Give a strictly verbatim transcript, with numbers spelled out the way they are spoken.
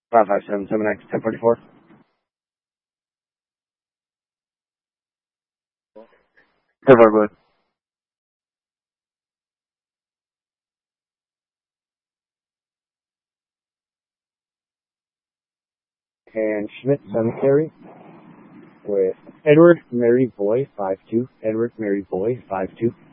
five five seven seven X ten forty-four. ten forty-four. And Schmidt Cemetery with Edward Mary Boy five two. Edward Mary Boy five two.